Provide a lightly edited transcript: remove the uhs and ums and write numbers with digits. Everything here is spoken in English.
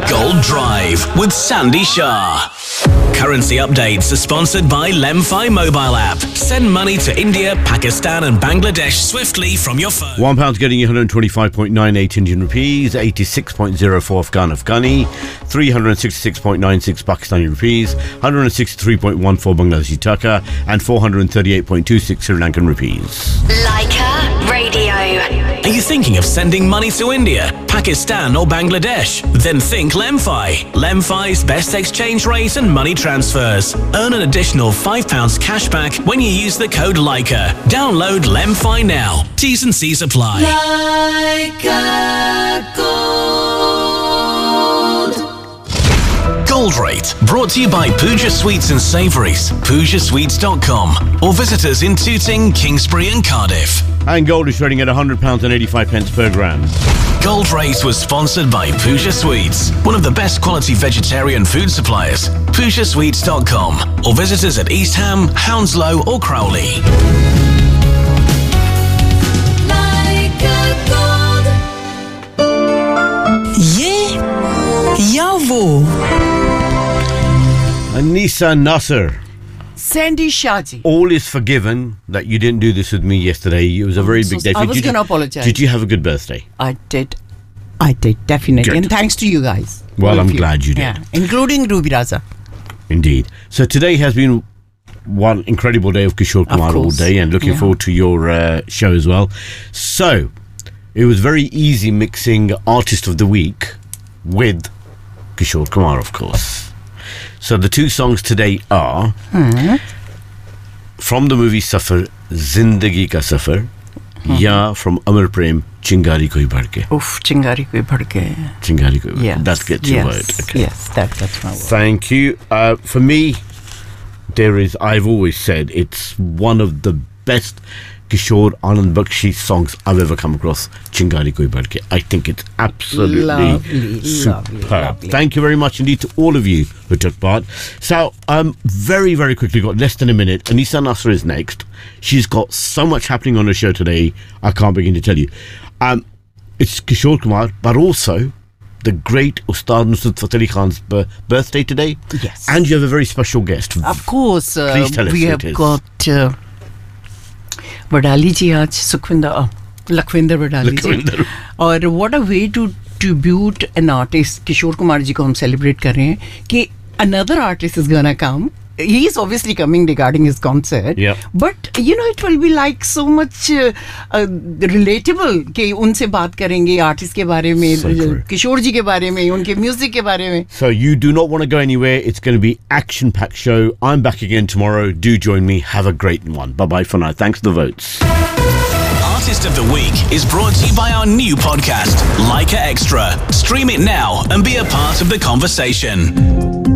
Gold Drive with Sandy Shah. Currency updates are sponsored by Lemfi mobile app. Send money to India, Pakistan and Bangladesh swiftly from your phone. £1 getting you 125.98 Indian rupees, 86.04 Afghani, 366.96 Pakistani rupees, 163.14 Bangladeshi taka, and 438.26 Sri Lankan rupees. Leica Radio. Are you thinking of sending money to India, Pakistan or Bangladesh? Then think Lemfi. Lemfi's best exchange rate and money transfers. Earn an additional £5 cash back when you use the code Leica. Download Lemfi now. T's and C's apply. Leica Gold. Gold Rate, brought to you by Pooja Sweets and Savouries, PoojaSweets.com, or visit us in Tooting, Kingsbury and Cardiff. And gold is trading at £100.85 per gram. Gold Rate was sponsored by Pooja Sweets, one of the best quality vegetarian food suppliers. PoojaSweets.com, or visit us at East Ham, Hounslow or Crowley. Leica Gold. ये या वो Anisa Nasser. Sandy Shahji. All is forgiven that you didn't do this with me yesterday. It was a very big day. I was going to apologize. Did you have a good birthday? I did, definitely. Good. And thanks to you guys. Well, All of I'm glad you did. Yeah, including Ruby Raza. Indeed. So today has been one incredible day of Kishore Kumar all day, and looking forward to your show as well. So it was very easy mixing Artist of the Week with Kishore Kumar, of course. So the two songs today are from the movie Safar, Zindagi Ka Safar, ya from Amar Prem, Chingari Koi Bhadke. Oof, Chingari Koi Bhadke. Chingari Koi Bhadke. Yes. That gets your word. Okay. Yes, that's my word. Thank you. For me, I've always said, it's one of the best Kishore Anand Bakshi songs I've ever come across, Chingari Koi Bhadke. I think it's absolutely superb. Lovely. Thank you very much indeed to all of you who took part. So, very, very quickly, got less than a minute. Anisa Nasser is next. She's got so much happening on her show today, I can't begin to tell you. It's Kishore Kumar, but also the great Ustad Nusrat Fateh Ali Khan's birthday today. Yes. And you have a very special guest. Of course, Please tell us we who have it is. got Vadali ji aaj, Lakhvinder Vadali ji. और what a way to tribute an artist. Kishore Kumar ji को हम celebrate कर रहे हैं कि another artist is gonna come. He is obviously coming regarding his concert, but you know it will be like so much relatable कि उनसे बात करेंगे आर्टिस्ट के बारे में, किशोर जी के बारे में, उनके म्यूजिक के बारे में. So you do not want to go anywhere. It's going to be action-packed show. I'm back again tomorrow. Do join me. Have a great one. Bye-bye for now. Thanks for the votes. Artist of the Week is brought to you by our new podcast, Leica Extra. Stream it now and be a part of the conversation.